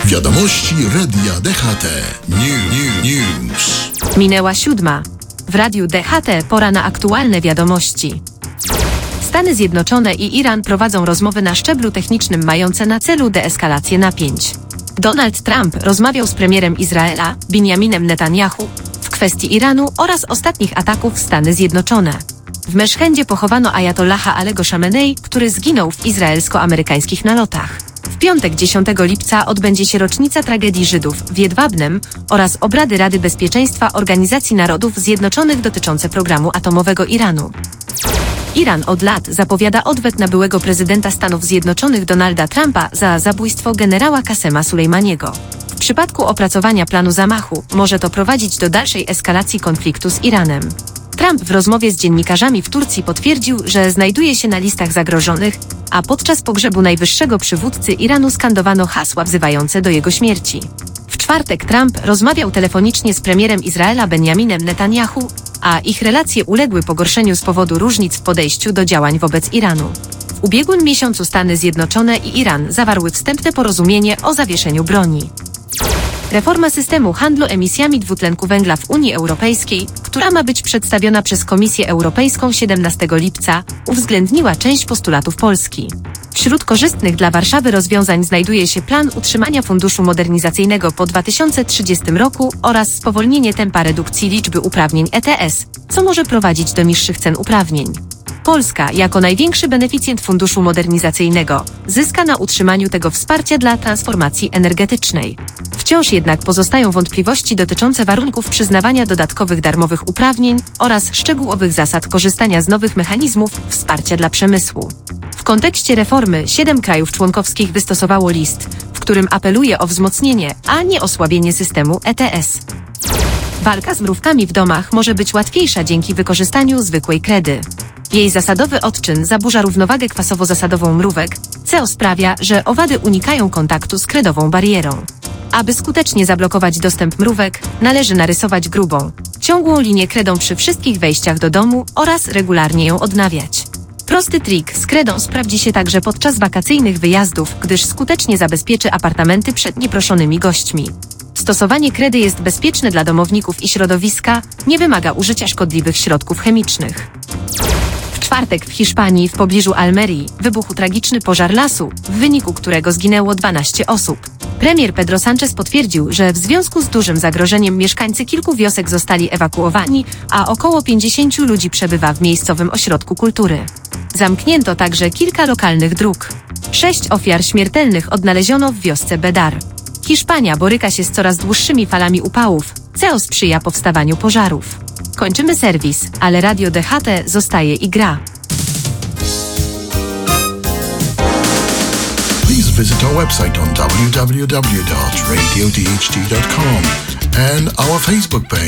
Wiadomości Radia DHT. News. Minęła 7. W Radiu DHT pora na aktualne wiadomości. Stany Zjednoczone i Iran prowadzą rozmowy na szczeblu technicznym mające na celu deeskalację napięć. Donald Trump rozmawiał z premierem Izraela, Binjaminem Netanjahu, w kwestii Iranu oraz ostatnich ataków w Stany Zjednoczone. W Meszhendzie pochowano ajatollaha Alego Khamenei, który zginął w izraelsko-amerykańskich nalotach. W piątek 10 lipca odbędzie się rocznica tragedii Żydów w Jedwabnem oraz obrady Rady Bezpieczeństwa Organizacji Narodów Zjednoczonych dotyczące programu atomowego Iranu. Iran od lat zapowiada odwet na byłego prezydenta Stanów Zjednoczonych Donalda Trumpa za zabójstwo generała Kasema Sulejmaniego. W przypadku opracowania planu zamachu może to prowadzić do dalszej eskalacji konfliktu z Iranem. Trump w rozmowie z dziennikarzami w Turcji potwierdził, że znajduje się na listach zagrożonych, a podczas pogrzebu najwyższego przywódcy Iranu skandowano hasła wzywające do jego śmierci. W czwartek Trump rozmawiał telefonicznie z premierem Izraela Benjaminem Netanjahu, a ich relacje uległy pogorszeniu z powodu różnic w podejściu do działań wobec Iranu. W ubiegłym miesiącu Stany Zjednoczone i Iran zawarły wstępne porozumienie o zawieszeniu broni. Reforma systemu handlu emisjami dwutlenku węgla w Unii Europejskiej, która ma być przedstawiona przez Komisję Europejską 17 lipca, uwzględniła część postulatów Polski. Wśród korzystnych dla Warszawy rozwiązań znajduje się plan utrzymania funduszu modernizacyjnego po 2030 roku oraz spowolnienie tempa redukcji liczby uprawnień ETS, co może prowadzić do niższych cen uprawnień. Polska, jako największy beneficjent funduszu modernizacyjnego, zyska na utrzymaniu tego wsparcia dla transformacji energetycznej. Wciąż jednak pozostają wątpliwości dotyczące warunków przyznawania dodatkowych darmowych uprawnień oraz szczegółowych zasad korzystania z nowych mechanizmów wsparcia dla przemysłu. W kontekście reformy 7 krajów członkowskich wystosowało list, w którym apeluje o wzmocnienie, a nie osłabienie systemu ETS. Walka z mrówkami w domach może być łatwiejsza dzięki wykorzystaniu zwykłej kredy. Jej zasadowy odczyn zaburza równowagę kwasowo-zasadową mrówek, co sprawia, że owady unikają kontaktu z kredową barierą. Aby skutecznie zablokować dostęp mrówek, należy narysować grubą, ciągłą linię kredą przy wszystkich wejściach do domu oraz regularnie ją odnawiać. Prosty trik z kredą sprawdzi się także podczas wakacyjnych wyjazdów, gdyż skutecznie zabezpieczy apartamenty przed nieproszonymi gośćmi. Stosowanie kredy jest bezpieczne dla domowników i środowiska, nie wymaga użycia szkodliwych środków chemicznych. W czwartek w Hiszpanii w pobliżu Almerii wybuchł tragiczny pożar lasu, w wyniku którego zginęło 12 osób. Premier Pedro Sánchez potwierdził, że w związku z dużym zagrożeniem mieszkańcy kilku wiosek zostali ewakuowani, a około 50 ludzi przebywa w miejscowym ośrodku kultury. Zamknięto także kilka lokalnych dróg. 6 ofiar śmiertelnych odnaleziono w wiosce Bedar. Hiszpania boryka się z coraz dłuższymi falami upałów, co sprzyja powstawaniu pożarów. Kończymy serwis, ale Radio DHT zostaje i gra. Please visit our website on www.radiodht.com and our Facebook page.